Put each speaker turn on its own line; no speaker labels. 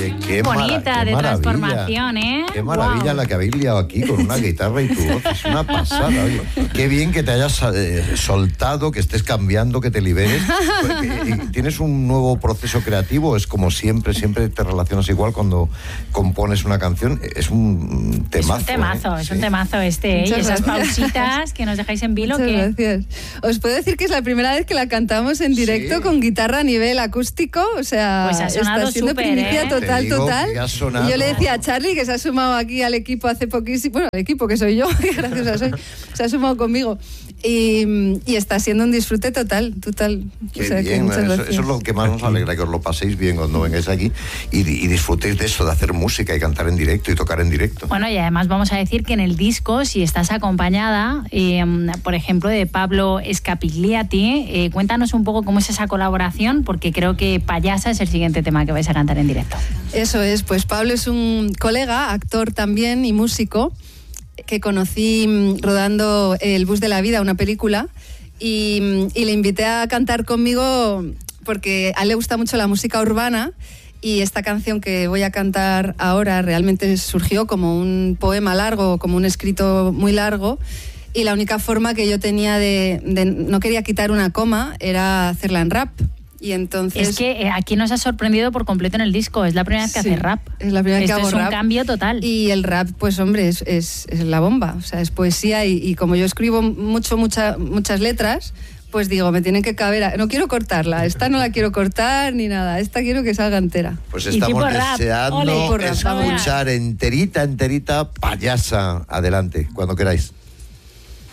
Oye, qué
bonita,
qué
de
maravilla,
transformación, ¿eh?
Qué maravilla la que habéis liado aquí con una guitarra y tu voz. Es una pasada, oye. Qué bien que te hayas soltado, que estés cambiando, que te liberes. ¿Tienes un nuevo proceso creativo? Es como siempre te relacionas igual cuando compones una canción. Es un temazo.
Es un temazo este, ¿eh? Y esas pausitas que nos dejáis en vilo.
Muchas gracias. Os puedo decir que es la primera vez que la cantamos en directo con guitarra a nivel acústico, o sea,
pues ha sonado
está siendo primicia total. Y yo le decía a Charly, que se ha sumado aquí al equipo hace poquísimo, bueno, al equipo que soy yo, que gracias a Soy, se ha sumado conmigo. Y está siendo un disfrute total.
Qué bien, eso es lo que más nos alegra, que os lo paséis bien cuando vengáis aquí y disfrutéis de eso, de hacer música y cantar en directo y tocar en directo.
Bueno, y además vamos a decir que en el disco, si estás acompañada, por ejemplo, de Pablo Scapigliati, cuéntanos un poco cómo es esa colaboración, porque creo que Payasa es el siguiente tema que vais a cantar en directo.
Eso es, pues Pablo es un colega, actor también y músico, que conocí rodando El bus de la vida, una película, y le invité a cantar conmigo porque a él le gusta mucho la música urbana, y esta canción que voy a cantar ahora realmente surgió como un poema largo, como un escrito muy largo, y la única forma que yo tenía no quería quitar una coma era hacerla en rap. Y entonces,
es que aquí nos ha sorprendido por completo en el disco. Es la primera vez que hace rap.
Es la primera vez que hago rap.
Esto es un cambio total.
Y el rap, pues hombre, es la bomba. O sea, es poesía y como yo escribo muchas letras, pues digo, me tienen que caber. No quiero cortarla. Esta no la quiero cortar ni nada. Esta quiero que salga entera.
Pues estamos deseando escuchar enterita Payasa. Adelante, cuando queráis.